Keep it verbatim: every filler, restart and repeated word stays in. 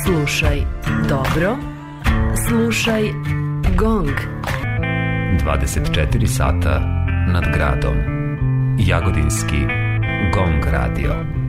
Slušaj dobro, slušaj GONG. dvadeset četiri sata nad gradom. Jagodinski GONG radio.